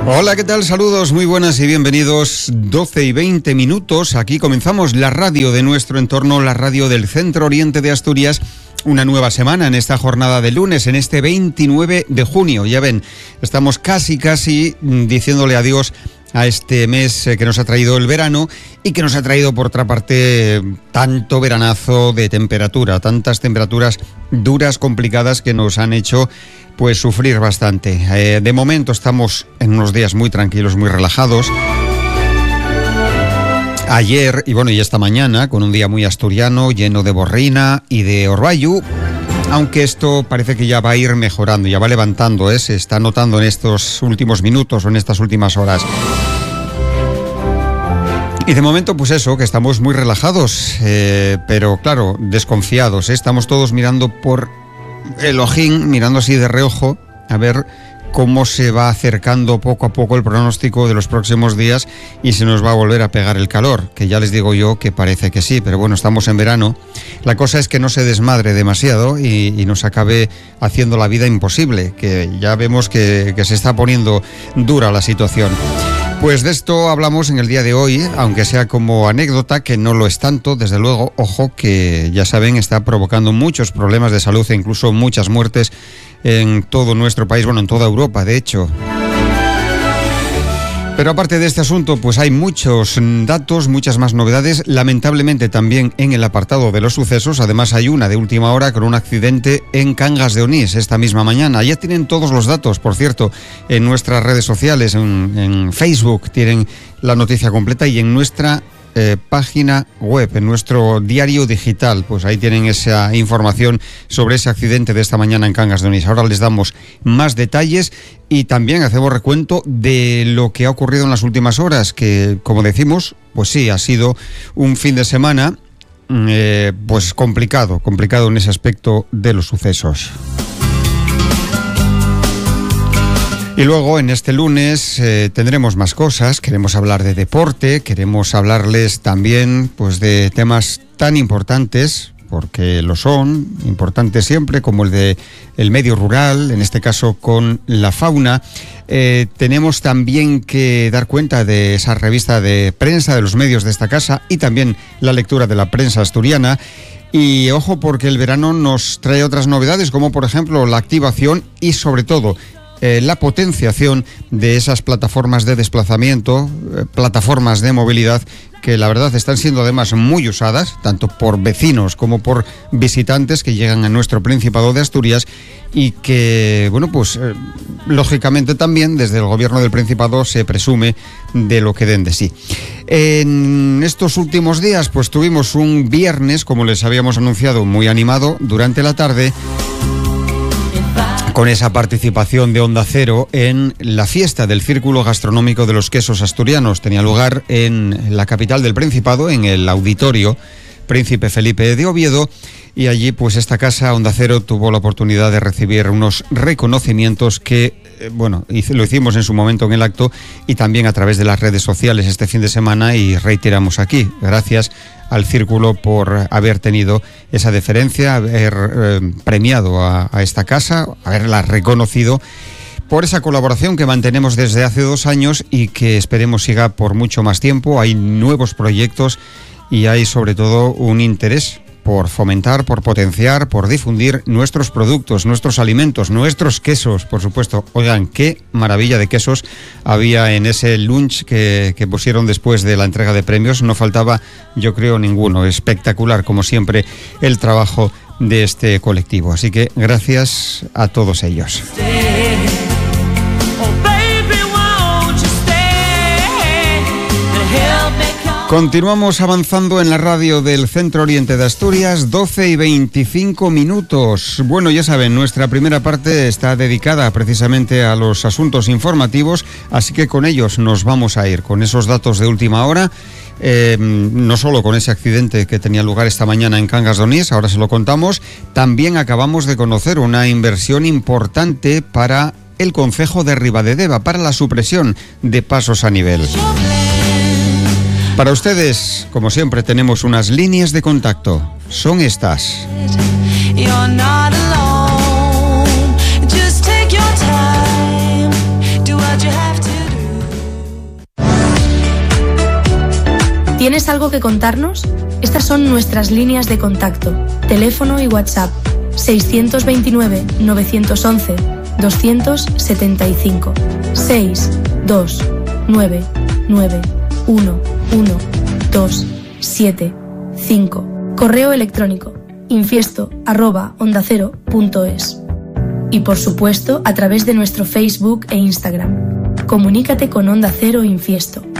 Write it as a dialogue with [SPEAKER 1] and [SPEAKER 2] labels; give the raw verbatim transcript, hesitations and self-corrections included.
[SPEAKER 1] Hola, ¿qué tal? Saludos, muy buenas y bienvenidos. doce y veinte minutos. Aquí comenzamos la radio de nuestro entorno, la radio del Centro Oriente de Asturias. Una nueva semana en esta jornada de lunes, en este veintinueve de junio. Ya ven, estamos casi, casi diciéndole adiós a este mes que nos ha traído el verano y que nos ha traído, por otra parte, tanto veranazo de temperatura, tantas temperaturas duras, complicadas, que nos han hecho pues sufrir bastante. Eh, de momento estamos en unos días muy tranquilos, muy relajados. Ayer y bueno y esta mañana con un día muy asturiano, lleno de borrina y de orvallo, aunque esto parece que ya va a ir mejorando, ya va levantando, ¿eh? Se está notando en estos últimos minutos o en estas últimas horas. Y de momento, pues eso, que estamos muy relajados, eh, pero claro, desconfiados, ¿eh? Estamos todos mirando por el ojín, mirando así de reojo, a ver cómo se va acercando poco a poco el pronóstico de los próximos días y se nos va a volver a pegar el calor, que ya les digo yo que parece que sí, pero bueno, estamos en verano. La cosa es que no se desmadre demasiado y, y nos acabe haciendo la vida imposible, que ya vemos que, que se está poniendo dura la situación. Pues de esto hablamos en el día de hoy, aunque sea como anécdota, que no lo es tanto, desde luego. Ojo, que ya saben, está provocando muchos problemas de salud e incluso muchas muertes en todo nuestro país, bueno, en toda Europa, de hecho. Pero aparte de este asunto, pues hay muchos datos, muchas más novedades, lamentablemente también en el apartado de los sucesos. Además hay una de última hora con un accidente en Cangas de Onís esta misma mañana. Ya tienen todos los datos, por cierto, en nuestras redes sociales, en, en Facebook tienen la noticia completa y en nuestra Eh, página web, en nuestro diario digital, pues ahí tienen esa información sobre ese accidente de esta mañana en Cangas de Onís. Ahora les damos más detalles y también hacemos recuento de lo que ha ocurrido en las últimas horas, que, como decimos, pues sí, ha sido un fin de semana eh, pues complicado, complicado en ese aspecto de los sucesos. Y luego en este lunes eh, tendremos más cosas. Queremos hablar de deporte, queremos hablarles también pues de temas tan importantes, porque lo son, importantes siempre, como el de el medio rural, en este caso con la fauna. Eh, tenemos también que dar cuenta de esa revista de prensa de los medios de esta casa y también la lectura de la prensa asturiana. Y ojo, porque el verano nos trae otras novedades, como por ejemplo la activación y sobre todo Eh, la potenciación de esas plataformas de desplazamiento, eh, plataformas de movilidad, que la verdad están siendo además muy usadas, tanto por vecinos como por visitantes que llegan a nuestro Principado de Asturias y que, bueno, pues eh, lógicamente también desde el gobierno del Principado se presume de lo que den de sí. En estos últimos días, pues tuvimos un viernes, como les habíamos anunciado, muy animado durante la tarde, con esa participación de Onda Cero en la fiesta del Círculo Gastronómico de los Quesos Asturianos. Tenía lugar en la capital del Principado, en el Auditorio Príncipe Felipe de Oviedo, y allí pues esta casa, Onda Cero, tuvo la oportunidad de recibir unos reconocimientos que, eh, bueno, lo hicimos en su momento en el acto y también a través de las redes sociales este fin de semana, y reiteramos aquí, gracias al Círculo por haber tenido esa deferencia, haber eh, premiado a, a esta casa, haberla reconocido por esa colaboración que mantenemos desde hace dos años y que esperemos siga por mucho más tiempo. Hay nuevos proyectos y hay sobre todo un interés por fomentar, por potenciar, por difundir nuestros productos, nuestros alimentos, nuestros quesos, por supuesto. Oigan, qué maravilla de quesos había en ese lunch que, que pusieron después de la entrega de premios. No faltaba, yo creo, ninguno. Espectacular, como siempre, el trabajo de este colectivo. Así que gracias a todos ellos. Continuamos avanzando en la radio del Centro Oriente de Asturias, doce y veinticinco minutos. Bueno, ya saben, nuestra primera parte está dedicada precisamente a los asuntos informativos, así que con ellos nos vamos a ir, con esos datos de última hora. Eh, no solo con ese accidente que tenía lugar esta mañana en Cangas de Onís, ahora se lo contamos, también acabamos de conocer una inversión importante para el concejo de Ribadedeva, para la supresión de pasos a nivel. Para ustedes, como siempre, tenemos unas líneas de contacto. Son estas.
[SPEAKER 2] ¿Tienes algo que contarnos? Estas son nuestras líneas de contacto, teléfono y WhatsApp seiscientos veintinueve, novecientos once, doscientos setenta y cinco, seis dos nueve nueve uno uno dos siete cinco. Correo electrónico infiesto arroba onda cero punto es. Y por supuesto a través de nuestro Facebook e Instagram. Comunícate con Onda Cero Infiesto.